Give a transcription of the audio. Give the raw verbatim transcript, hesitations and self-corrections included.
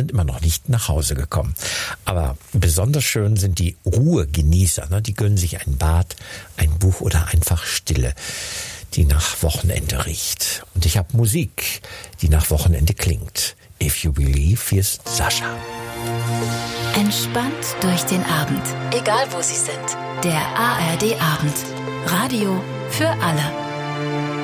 sind immer noch nicht nach Hause gekommen. Aber besonders schön sind die Ruhegenießer, ne? Die gönnen sich ein Bad, ein Buch oder einfach Stille, die nach Wochenende riecht. Und ich habe Musik, die nach Wochenende klingt. If You Believe, hier ist Sascha. Entspannt durch den Abend, egal wo Sie sind. Der A R D Abend. Radio für alle.